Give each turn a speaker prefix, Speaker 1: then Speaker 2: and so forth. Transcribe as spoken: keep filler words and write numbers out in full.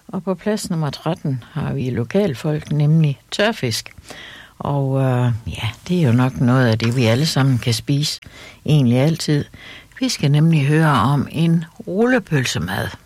Speaker 1: Og på plads nummer tretten har vi lokalfolk, nemlig tørfisk. Og øh, ja, det er jo nok noget af det, vi alle sammen kan spise, egentlig altid. Vi skal nemlig høre om en rullepølsemad.